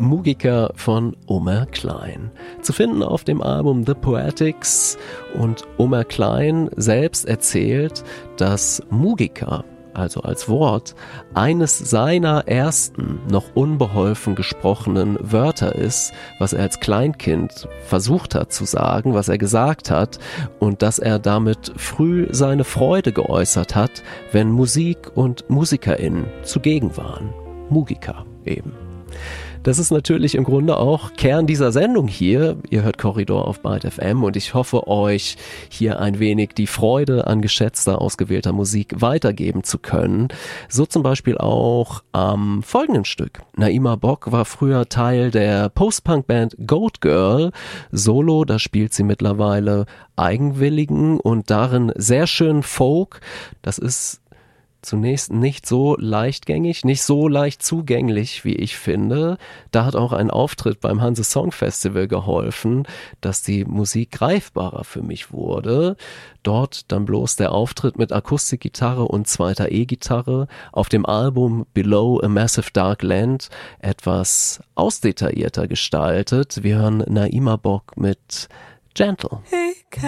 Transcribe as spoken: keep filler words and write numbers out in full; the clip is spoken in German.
Mugica von Omer Klein. Zu finden auf dem Album The Poetics, und Omer Klein selbst erzählt, dass Mugica, also als Wort, eines seiner ersten, noch unbeholfen gesprochenen Wörter ist, was er als Kleinkind versucht hat zu sagen, was er gesagt hat, und dass er damit früh seine Freude geäußert hat, wenn Musik und MusikerInnen zugegen waren. Mugica eben. Das ist natürlich im Grunde auch Kern dieser Sendung hier. Ihr hört Korridor auf Byte F M, und ich hoffe, euch hier ein wenig die Freude an geschätzter, ausgewählter Musik weitergeben zu können. So zum Beispiel auch am folgenden Stück. Naima Bock war früher Teil der Post-Punk-Band Goat Girl. Solo, da spielt sie mittlerweile eigenwilligen und darin sehr schön Folk. Das ist zunächst nicht so leichtgängig, nicht so leicht zugänglich, wie ich finde. Da hat auch ein Auftritt beim Hanse Song Festival geholfen, dass die Musik greifbarer für mich wurde. Dort dann bloß der Auftritt mit Akustikgitarre und zweiter E-Gitarre, auf dem Album Below a Massive Dark Land etwas ausdetaillierter gestaltet. Wir hören Naima Bock mit Gentle. Hey,